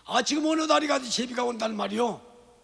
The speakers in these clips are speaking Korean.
지금 어느 날이 가도 제비가 온단 말이오.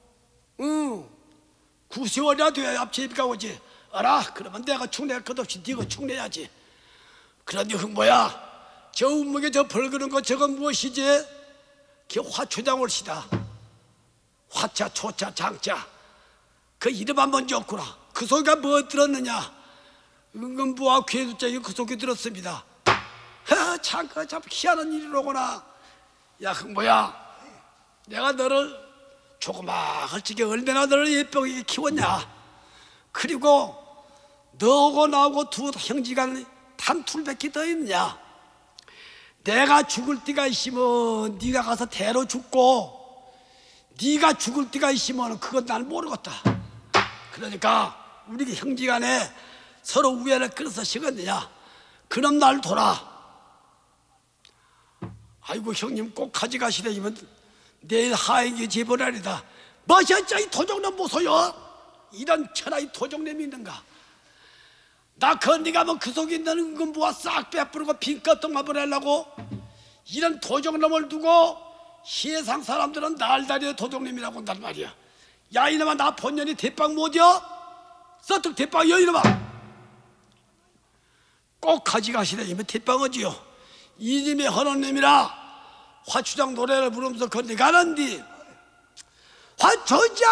9세월이나 돼야 제비가 오지. 알아? 그러면 내가 축내야 끝없이 네가 축내야지. 그런데 흥보야, 저 운목에 저 벌그는 거 저건 무엇이지? 그게 화초장올시다. 화자, 초자, 장자. 그 이름 한번 줬구나. 그 소리가 뭐 들었느냐? 은근부와 괴두자 그 소리 들었습니다. 참 희한한 일이로구나. 야 흥보야, 내가 너를 조그마하게 얼마나 너를 예쁘게 키웠냐. 그리고 너하고 나하고 두 형제간 단둘밖에 더 있냐. 내가 죽을 때가 있으면 네가 가서 대로 죽고, 네가 죽을 때가 있으면 그건 난 모르겠다. 그러니까 우리 형제간에 서로 우애를 끌어서 시겠느냐. 그럼 날 돌아. 아이고 형님 꼭 가져가시려면 내일 하에게 제보라리다. 뭐셨자 이 도적놈 보소요. 이런 천하의 도적놈이 있는가. 나 건디 가면 그 속에 있는 은근부와 싹 빼뿌리고 빈껏똥만 보내려고. 이런 도적놈을 두고 세상 사람들은 날다리에 도적놈이라고 한단 말이야. 야 이놈아, 나 본년이 대빵 못이여? 서특 대빵 여 이놈아. 꼭 가져가시려면 대빵 어지요. 이님의 헌원 놈이라 화추장 노래를 부르면서 건디 가는디 화초장